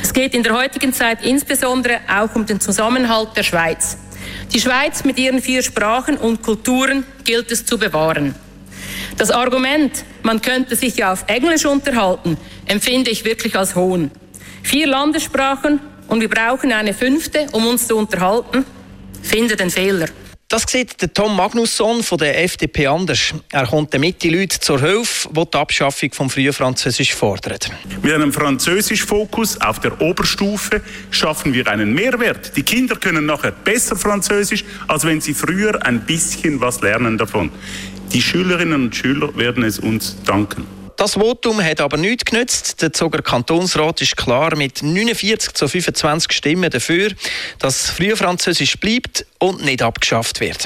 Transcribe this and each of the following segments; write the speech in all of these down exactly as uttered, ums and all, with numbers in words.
Es geht in der heutigen Zeit insbesondere auch um den Zusammenhalt der Schweiz. Die Schweiz mit ihren vier Sprachen und Kulturen gilt es zu bewahren. Das Argument, man könnte sich ja auf Englisch unterhalten, empfinde ich wirklich als Hohn. Vier Landessprachen und wir brauchen eine fünfte, um uns zu unterhalten? Finde den Fehler. Das sieht der Tom Magnusson von der F D P anders. Er kommt den Mitte-Leuten zur Hilfe, die die Abschaffung vom frühen Französisch fordert. Mit einem Französisch-Fokus auf der Oberstufe schaffen wir einen Mehrwert. Die Kinder können nachher besser Französisch, als wenn sie früher ein bisschen was lernen davon. Die Schülerinnen und Schüler werden es uns danken. Das Votum hat aber nichts genützt. Der Zuger Kantonsrat ist klar mit neunundvierzig zu fünfundzwanzig Stimmen dafür, dass Frühfranzösisch bleibt und nicht abgeschafft wird.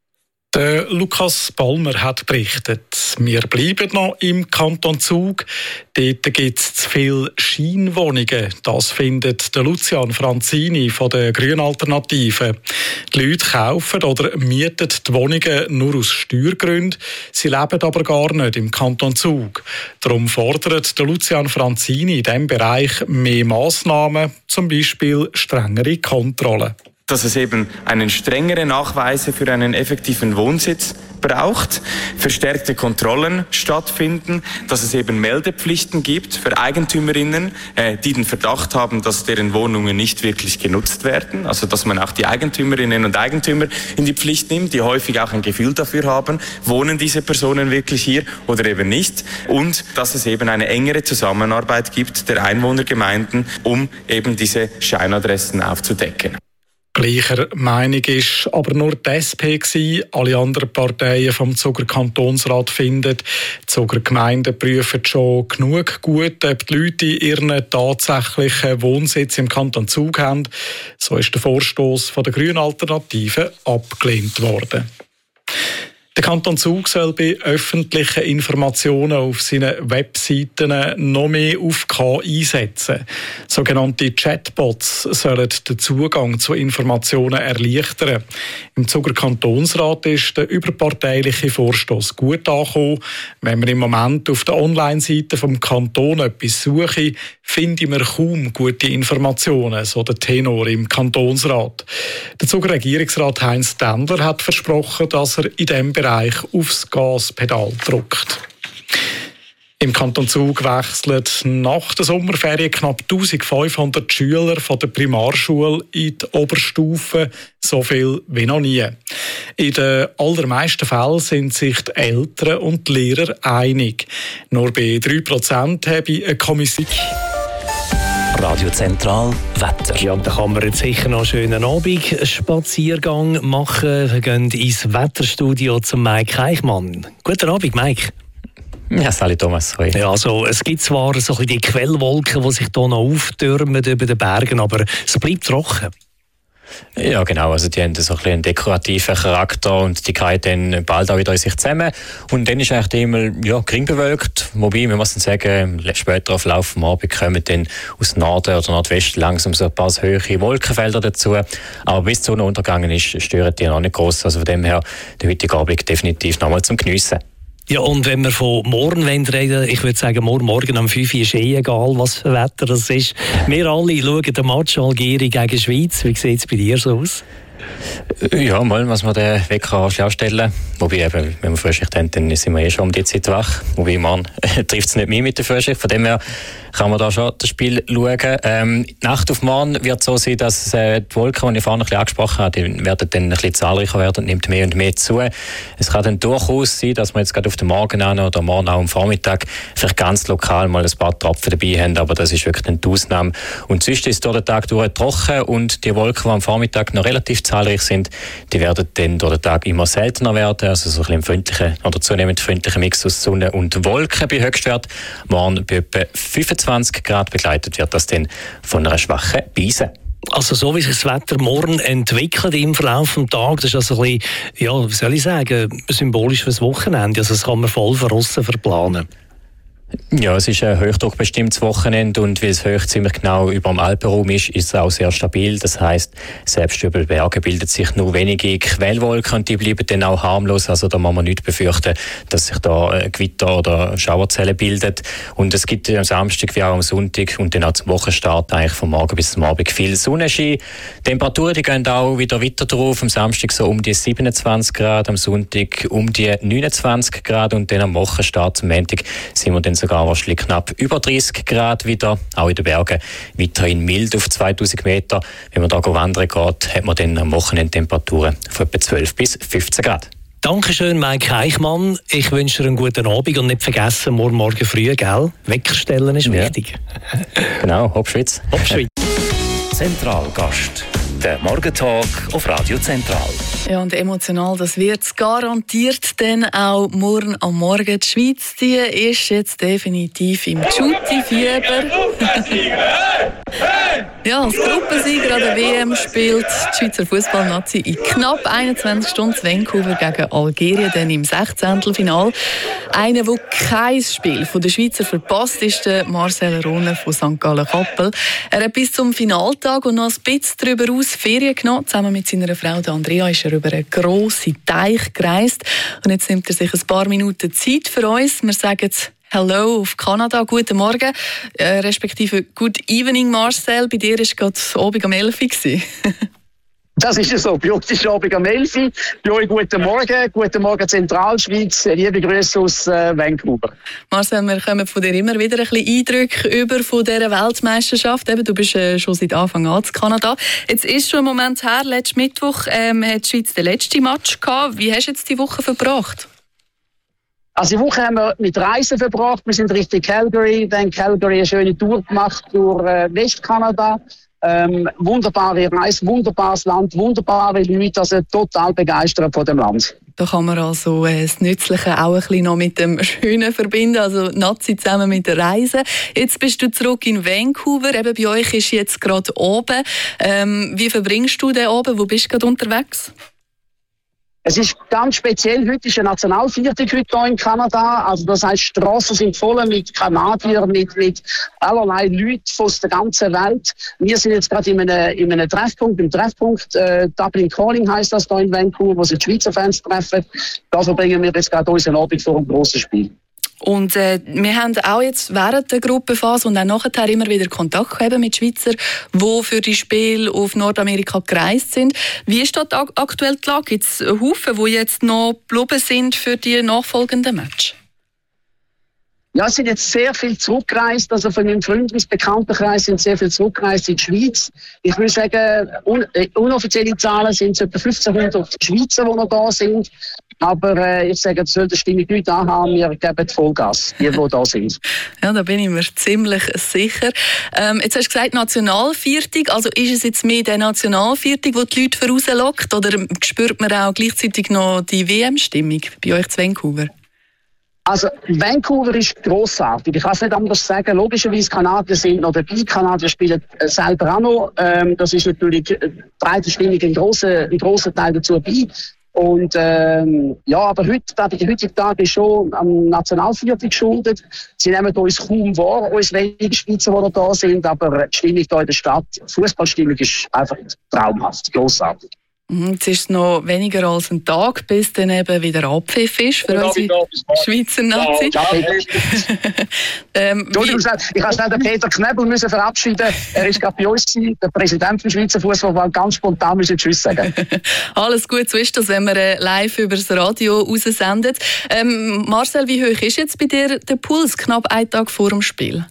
Der Lukas Palmer hat berichtet, wir bleiben noch im Kanton Zug. Dort gibt es zu viele Scheinwohnungen. Das findet der Lucian Franzini von der Grünen Alternative. Die Leute kaufen oder mieten die Wohnungen nur aus Steuergründen. Sie leben aber gar nicht im Kanton Zug. Darum fordert der Lucian Franzini in diesem Bereich mehr Massnahmen, zum Beispiel strengere Kontrollen. Dass es eben einen strengeren Nachweise für einen effektiven Wohnsitz braucht, verstärkte Kontrollen stattfinden, dass es eben Meldepflichten gibt für Eigentümerinnen, äh, die den Verdacht haben, dass deren Wohnungen nicht wirklich genutzt werden, also dass man auch die Eigentümerinnen und Eigentümer in die Pflicht nimmt, die häufig auch ein Gefühl dafür haben, wohnen diese Personen wirklich hier oder eben nicht, und dass es eben eine engere Zusammenarbeit gibt der Einwohnergemeinden, um eben diese Scheinadressen aufzudecken. Gleicher Meinung ist aber nur die S P gewesen. Alle anderen Parteien vom Zuger Kantonsrat finden, die Zuger Gemeinden prüfen schon genug gut, ob die Leute ihren tatsächlichen Wohnsitz im Kanton Zug haben. So ist der Vorstoss von der Grünen Alternative abgelehnt worden. Der Kanton Zug soll bei öffentlichen Informationen auf seinen Webseiten noch mehr auf K I setzen. Sogenannte Chatbots sollen den Zugang zu Informationen erleichtern. Im Zuger Kantonsrat ist der überparteiliche Vorstoss gut angekommen. Wenn man im Moment auf der Online-Seite vom Kanton etwas suche, finde man kaum gute Informationen, so der Tenor im Kantonsrat. Der Zuger Regierungsrat Heinz Dendler hat versprochen, dass er in diesem Bereich aufs Gaspedal drückt. Im Kanton Zug wechseln nach der Sommerferien knapp eintausendfünfhundert Schüler von der Primarschule in die Oberstufe, so viel wie noch nie. In den allermeisten Fällen sind sich die Eltern und die Lehrer einig. Nur bei drei Prozent habe ich eine Kommission. Radio Zentral Wetter. Ja, da kann man jetzt sicher noch einen schönen Abendspaziergang machen. Wir gehen ins Wetterstudio zum Mike Eichmann. Guten Abend, Mike. Ja, salut Thomas. Hoi. Ja, also, es gibt zwar so ein bisschen die Quellwolken, die sich hier noch auftürmen über den Bergen, aber es bleibt trocken. Ja, genau. Also die haben so ein bisschen einen dekorativen Charakter und die gehen dann bald auch wieder in sich zusammen. Und dann ist eigentlich der Himmel ja, gering bewölkt. Wobei, wir müssen sagen, später auf Lauf am Abend kommen dann aus Norden oder Nordwesten langsam so ein paar höhere Wolkenfelder dazu. Aber bis zum Sonnenuntergang ist, stören die noch nicht gross. Also von dem her, der heutige Abend definitiv nochmal zum Geniessen. Ja, und wenn wir von morgen reden, ich würde sagen, morgen, morgen um fünf Uhr ist eh egal, was für Wetter das ist. Wir alle schauen den Match Algerien gegen Schweiz. Wie sieht es bei dir so aus? Ja, mal muss man den Wecker anstellen. Wobei, eben, wenn wir Frühschicht haben, dann sind wir eh schon um die Zeit wach. Wobei, man trifft es nicht mehr mit der Frühschicht. Von dem her kann man da schon das Spiel schauen. Ähm, die Nacht auf morgen wird so sein, dass äh, die Wolken, die ich vorhin ein bisschen angesprochen habe, die werden dann ein bisschen zahlreicher werden und nimmt mehr und mehr zu. Es kann dann durchaus sein, dass wir jetzt gerade auf den Morgen an oder morgen auch am Vormittag vielleicht ganz lokal mal ein paar Tropfen dabei haben, aber das ist wirklich eine Ausnahme. Und sonst ist es durch den Tag durch trocken und die Wolken, die am Vormittag noch relativ zahlreich sind, die werden dann durch den Tag immer seltener werden, also so ein bisschen freundlichen oder zunehmend freundlichen Mix aus Sonne und Wolken bei Höchstwert. Morgen bei etwa fünfundzwanzig Grad begleitet wird das dann von einer schwachen Brise. Also so wie sich das Wetter morgen entwickelt im Verlauf des Tages, das ist also ein bisschen, ja, wie soll ich sagen, symbolisch für das Wochenende. Also das kann man voll von aussen verplanen. Ja, es ist ein hochdruckbestimmtes Wochenende und weil es hoch ziemlich genau über dem Alpenraum ist, ist es auch sehr stabil. Das heisst, selbst über die Berge bildet sich nur wenige Quellwolken und die bleiben dann auch harmlos. Also da muss man nicht befürchten, dass sich da Gewitter oder Schauerzellen bildet. Und es gibt am Samstag wie auch am Sonntag und dann auch zum Wochenstart eigentlich vom Morgen bis zum Abend viel Sonnenschein. Die Temperaturen die gehen auch wieder weiter drauf. Am Samstag so um die siebenundzwanzig Grad, am Sonntag um die neunundzwanzig Grad und dann am Wochenstart zum Montag sind wir dann sogar wahrscheinlich knapp über dreißig Grad wieder, auch in den Bergen weiterhin mild auf zweitausend Meter. Wenn man da wandern geht, hat man dann am Wochenende Temperaturen von etwa zwölf bis fünfzehn Grad. Dankeschön, Mike Eichmann. Ich wünsche dir einen guten Abend und nicht vergessen, morgen, morgen früh, gell? Wecker stellen ist wichtig. Ja. Genau, Hopschwitz. Hopschwitz. Zentralgast. Der Morgentalk auf Radio Zentral. Ja, und emotional, das wird es garantiert dann auch morgen am Morgen. Die Schweiz, die ist jetzt definitiv im Shooty-Fieber. Ja, als Gruppensieger an der W M spielt die Schweizer Fußballnazi in knapp einundzwanzig Stunden in Vancouver gegen Algerien, dann im Sechzehntelfinal. Einer, der kein Spiel von der Schweizer verpasst, ist der Marcel Rohner von Sankt Gallen-Kappel. Er hat bis zum Finaltag und noch ein bisschen darüber aus Ferien genommen. Zusammen mit seiner Frau Andrea ist er über einen grossen Teich gereist. Und jetzt nimmt er sich ein paar Minuten Zeit für uns. Wir sagen Hello auf Kanada, guten Morgen, äh, respektive Good Evening Marcel. Bei dir war gerade Abend um elf Uhr. Das ist ja so. Bei uns ist Abend um elf Uhr. Bei euch guten Morgen. Guten Morgen Zentralschweiz. Liebe Grüße aus äh, Vancouver. Marcel, wir kommen von dir immer wieder ein bisschen Eindrücke über von dieser Weltmeisterschaft. Eben, du bist äh, schon seit Anfang an in Kanada. Jetzt ist schon ein Moment her. Letzten Mittwoch ähm, hat die Schweiz den letzten Match gehabt. Wie hast du jetzt die Woche verbracht? Also die Woche haben wir mit Reisen verbracht. Wir sind Richtung Calgary. Dann Calgary eine schöne Tour gemacht durch äh, Westkanada. Ähm, wunderbare Reise, wunderbares Land, wunderbare Leute, also total begeistert von dem Land. Da kann man also äh, das Nützliche auch ein bisschen noch mit dem Schönen verbinden, also Nazi zusammen mit der Reise. Jetzt bist du zurück in Vancouver, eben bei euch ist jetzt gerade oben. Ähm, wie verbringst du den oben? Wo bist du gerade unterwegs? Es ist ganz speziell, heute ist ein Nationalviertag heute hier in Kanada. Also das heisst, die Strassen sind voll mit Kanadiern, mit, mit allerlei Leuten aus der ganzen Welt. Wir sind jetzt gerade in einem, in einem Treffpunkt, im Treffpunkt äh, Dublin Calling heisst das hier in Vancouver, wo sich die Schweizer Fans treffen. Da verbringen wir jetzt gerade unseren Abend vor einem grossen Spiel. Und äh, wir haben auch jetzt während der Gruppenphase und auch nachher immer wieder Kontakt gehabt mit Schweizern, die für die Spiele auf Nordamerika gereist sind. Wie ist dort aktuell die Lage? Gibt es Haufen, die jetzt noch geblieben sind für die nachfolgenden Matches? Ja, es sind jetzt sehr viel zurückgereist. Also von meinem Freundes- Bekanntenkreis sind sehr viel zurückgereist in die Schweiz. Ich würde sagen, un äh, unoffizielle Zahlen sind es etwa fünfzehnhundert Schweizer, die noch da sind. Aber äh, ich sage, das sollte Stimmung nicht anhaben. Wir geben Vollgas, die, die da sind. Ja, da bin ich mir ziemlich sicher. Ähm, jetzt hast du gesagt, Nationalviertag. Also ist es jetzt mehr der Nationalviertag, der die Leute vorauslockt? Oder spürt man auch gleichzeitig noch die W M-Stimmung bei euch zu Vancouver? Also Vancouver ist grossartig. Ich kann es nicht anders sagen. Logischerweise Kanadier sind noch dabei. Kanadier spielen selber auch noch. Ähm, das ist natürlich die breite Stimmung in grossen, in grossen Teil dazu bei. Und ähm, ja, aber heute, der heutige Tag ist schon am Nationalviertag geschuldet. Sie nehmen uns kaum wahr, uns wenige Schweizer, die noch da sind, aber die Stimmung hier in der Stadt, die Fußballstimmung ist einfach traumhaft, grossartig. Jetzt ist es noch weniger als ein Tag, bis dann eben wieder Abpfiff ist für unsere Schweizer Nazi. Ja, ähm, ich musste schnell den Peter Knebel müssen verabschieden. Er war gerade bei uns, der Präsident des Schweizer Fußballverband, ganz spontan müssen Tschüss sagen. Alles gut, so ist das, wenn wir äh, live über das Radio raussenden. Ähm, Marcel, wie hoch ist jetzt bei dir der Puls, knapp einen Tag vor dem Spiel?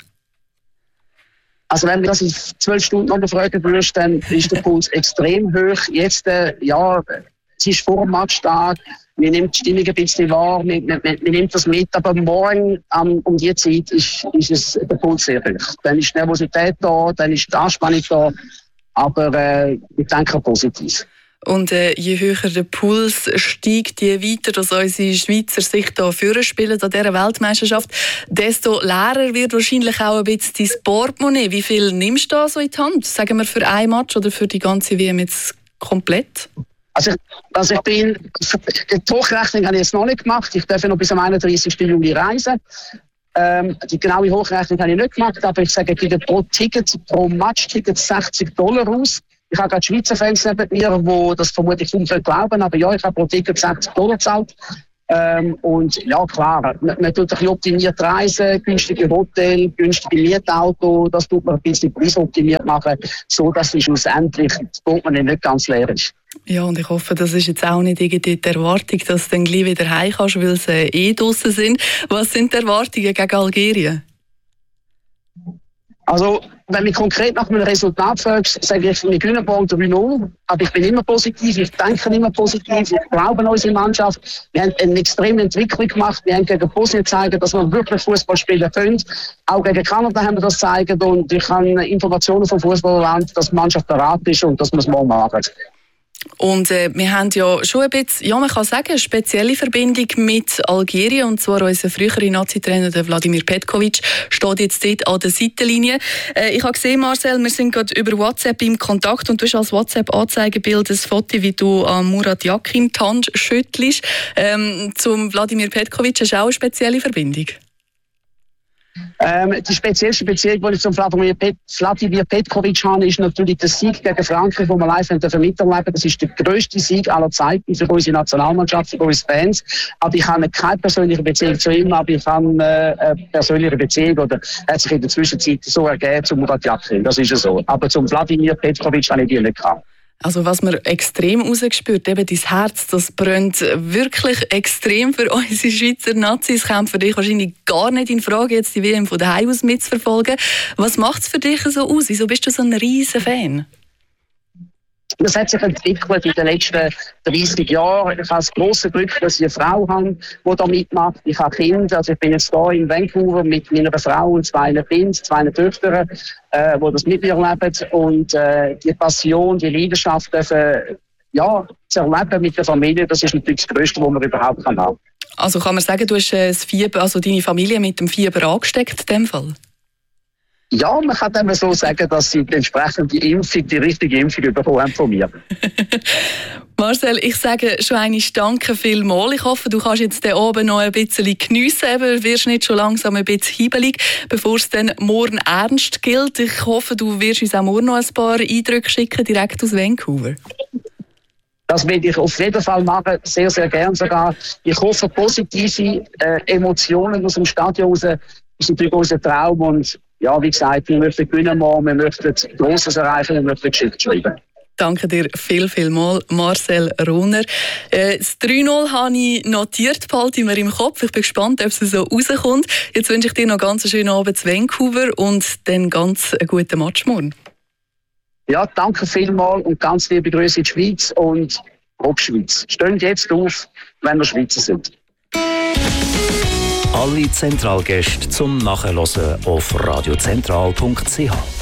Also wenn du das in zwölf Stunden noch befragen würdest, dann ist der Puls extrem hoch. Jetzt, äh, ja, es ist vor dem Matchtag, wir nehmen die Stimmung ein bisschen wahr, wir, wir, wir nehmen das mit, aber morgen um, um die Zeit ist, ist es, der Puls sehr hoch. Dann ist die Nervosität da, dann ist die Anspannung da, aber äh, ich denke positiv. Und äh, je höher der Puls steigt, je weiter dass unsere Schweizer sich hier führen spielen an dieser Weltmeisterschaft, desto leerer wird wahrscheinlich auch ein bisschen dein Portemonnaie. Wie viel nimmst du da so in die Hand? Sagen wir für ein Match oder für die ganze W M jetzt komplett? Also ich, also ich bin, die Hochrechnung habe ich jetzt noch nicht gemacht. Ich darf noch bis am einunddreißigsten Juli reisen. Ähm, die genaue Hochrechnung habe ich nicht gemacht, aber ich sage, ich gebe pro Ticket, pro Match-Ticket sechzig Dollar aus. Ich habe gerade Schweizer Fans neben mir, die das vermutlich kaum glauben, aber ja, ich habe pro Ticket sechzig Dollar gezahlt. Ähm, und ja, klar, man, man tut ein bisschen optimiert reisen, günstige Hotel, günstige Mietauto, das tut man ein bisschen preisoptimiert machen, so dass es schlussendlich das Portemonnaie nicht ganz leer ist. Ja, und ich hoffe, das ist jetzt auch nicht irgendwie die Erwartung, dass du dann gleich wieder heim kannst, weil sie eh draussen sind. Was sind die Erwartungen gegen Algerien? Also, wenn ich konkret nach meinem Resultat fragst, sage ich, wir gewinnen Ball drei null. Aber ich bin immer positiv, ich denke immer positiv, ich glaube an unsere Mannschaft. Wir haben eine extreme Entwicklung gemacht. Wir haben gegen Bosnien gezeigt, dass wir wirklich Fußball spielen können. Auch gegen Kanada haben wir das gezeigt. Und ich habe Informationen vom Fußballland, dass die Mannschaft bereit ist und dass wir es mal machen. Und äh, wir haben ja schon ein bisschen, ja, man kann sagen, eine spezielle Verbindung mit Algerien. Und zwar unser früherer Nazi-Trainer, der Vladimir Petkovic, steht jetzt dort an der Seitenlinie. Äh, ich habe gesehen, Marcel, wir sind gerade über WhatsApp im Kontakt und du hast als WhatsApp-Anzeigebild ein Foto, wie du an Murat Yakin die Hand schüttelst. Ähm, zum Vladimir Petkovic hast du auch eine spezielle Verbindung? Ähm, die speziellste Beziehung, die ich zum Vladimir, Pet- Vladimir Petkovic habe, ist natürlich der Sieg gegen Frankreich, den wir live miterleben haben. Das ist der grösste Sieg aller Zeiten für unsere Nationalmannschaft, für unsere Fans. Aber ich habe keine persönliche Beziehung zu ihm, aber ich habe äh, eine persönliche Beziehung, oder hat sich in der Zwischenzeit so ergeben zu Murat Yakin. Das ist ja so. Aber zum Vladimir Petkovic habe ich die nicht gehabt. Also was man extrem rausgespürt, eben dein Herz, das brennt wirklich extrem für unsere Schweizer Nazis. Kommt für dich wahrscheinlich gar nicht in Frage, jetzt die W M von daheim aus mitzuverfolgen. Was macht es für dich so aus? Wieso bist du so ein riesen Fan? Das hat sich entwickelt in den letzten dreißig Jahren. Ich habe das grosse Glück, dass ich eine Frau habe, die da mitmacht. Ich habe Kinder. Also ich bin jetzt hier in Vancouver mit meiner Frau und zwei Kindern, zwei Töchtern, äh, die das mit mir erleben. Und äh, die Passion, die Leidenschaft dürfen, ja, zu erleben mit der Familie, das ist natürlich das Größte, was man überhaupt haben kann. Also kann man sagen, du hast das Fieber, also deine Familie mit dem Fieber angesteckt in dem Fall? Ja, man kann immer so sagen, dass sie die entsprechende Impfung, die richtige Impfung bekommen haben von mir. Marcel, ich sage schon einmal danke vielmals. Ich hoffe, du kannst jetzt den oben noch ein bisschen geniessen. Du wirst nicht schon langsam ein bisschen hibbelig, bevor es dann morgen ernst gilt. Ich hoffe, du wirst uns auch morgen noch ein paar Eindrücke schicken, direkt aus Vancouver. Das werde ich auf jeden Fall machen, sehr, sehr gern sogar. Ich hoffe, positive äh, Emotionen aus dem Stadion raus ist natürlich unser Traum. Und ja, wie gesagt, wir möchten gewinnen, wir möchten Grosses erreichen, wir möchten Geschichte schreiben. Danke dir viel, viel mal, Marcel Rohner. Äh, das drei null habe ich notiert, behalte ich mir im Kopf. Ich bin gespannt, ob es so rauskommt. Jetzt wünsche ich dir noch ganz einen schönen Abend zu Vancouver und dann ganz einen guten Match morgen. Ja, danke vielmals und ganz liebe Grüße in die Schweiz und Rock Schweiz. Steht jetzt auf, wenn wir Schweizer sind. Alle Zentralgäste zum Nachhören auf radiozentral punkt c h.